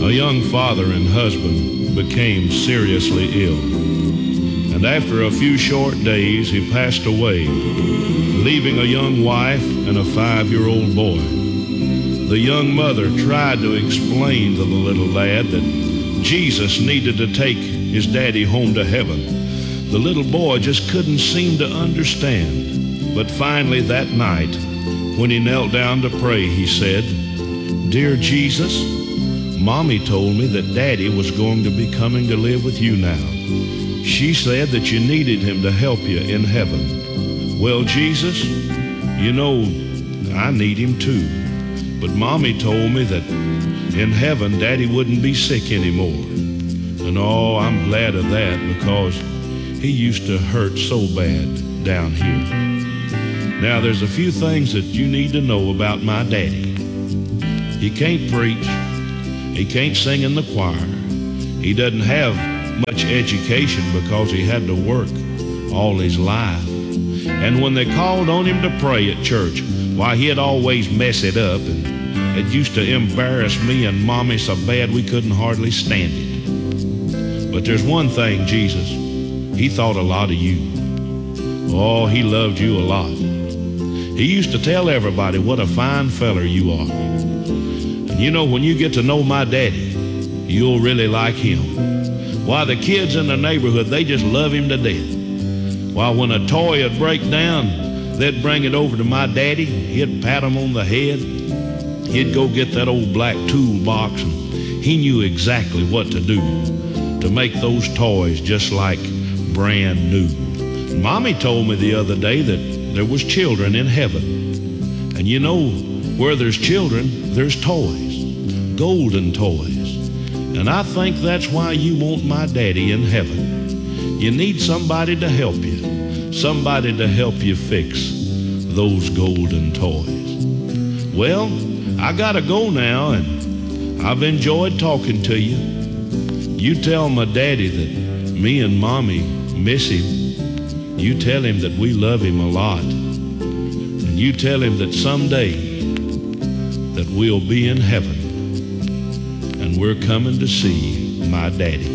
A young father and husband became seriously ill, and after a few short days he passed away, leaving a young wife and a 5-year-old boy. The young mother tried to explain to the little lad that Jesus needed to take his daddy home to heaven. The little boy just couldn't seem to understand. But finally that night, when he knelt down to pray, he said, "Dear Jesus, Mommy told me that Daddy was going to be coming to live with you now. She said that you needed him to help you in heaven. Well, Jesus, you know, I need him too. But Mommy told me that in heaven, Daddy wouldn't be sick anymore. And oh, I'm glad of that, because he used to hurt so bad down here. Now, there's a few things that you need to know about my daddy. He can't preach. He can't sing in the choir. He doesn't have much education because he had to work all his life. And when they called on him to pray at church, why, he'd always mess it up, and it used to embarrass me and Mommy so bad we couldn't hardly stand it. But there's one thing, Jesus, he thought a lot of you. Oh, he loved you a lot. He used to tell everybody what a fine feller you are. And you know, when you get to know my daddy, you'll really like him. Why, the kids in the neighborhood, they just love him to death. Why, when a toy would break down, they'd bring it over to my daddy. He'd pat them on the head. He'd go get that old black toolbox, and he knew exactly what to do to make those toys just like brand new. Mommy told me the other day that there was children in heaven. And you know, where there's children, there's toys, golden toys. And I think that's why you want my daddy in heaven. You need somebody to help you, somebody to help you fix those golden toys. Well, I gotta go now, and I've enjoyed talking to you. You tell my daddy that me and Mommy miss him. You tell him that we love him a lot. And you tell him that someday that we'll be in heaven, and we're coming to see my daddy.